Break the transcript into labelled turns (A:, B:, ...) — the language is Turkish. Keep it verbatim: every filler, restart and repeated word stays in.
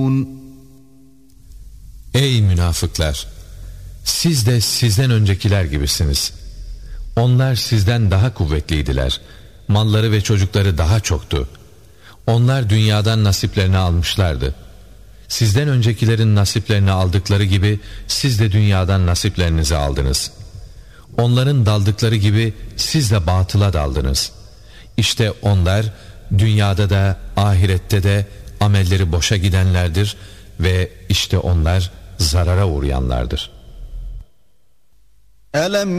A: Ey münafıklar! Siz de sizden öncekiler gibisiniz. Onlar sizden daha kuvvetliydiler. Malları ve çocukları daha çoktu. Onlar dünyadan nasiplerini almışlardı. Sizden öncekilerin nasiplerini aldıkları gibi siz de dünyadan nasiplerinizi aldınız. Onların daldıkları gibi siz de batıla daldınız. İşte onlar dünyada da ahirette de amelleri boşa gidenlerdir ve işte onlar zarara uğrayanlardır.
B: Elem